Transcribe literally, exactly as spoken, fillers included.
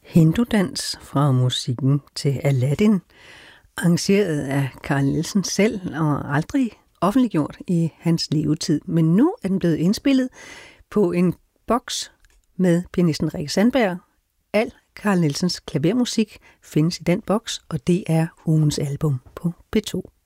Hindudans fra musikken til Aladdin, arrangeret af Carl Nielsen selv og aldrig offentliggjort i hans levetid. Men nu er den blevet indspillet på en boks med pianisten Rikke Sandberg. Al Carl Nielsens klavermusik findes i den boks, og det er ugens album på P to.